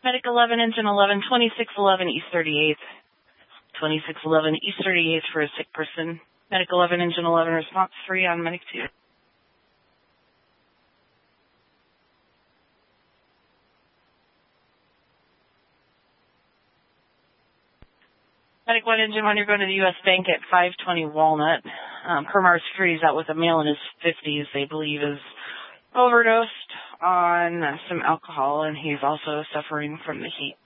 Medic 11, Engine 11, 2611 East 38th. 2611 East 38th for a sick person. Medic 11, Engine 11, response 3 on Medic 2. Medic 1, Engine 1, you're going to the U.S. Bank at 520 Walnut. Kermar Security's out with a male in his 50s, they believe is overdosed on some alcohol, and he's also suffering from the heat.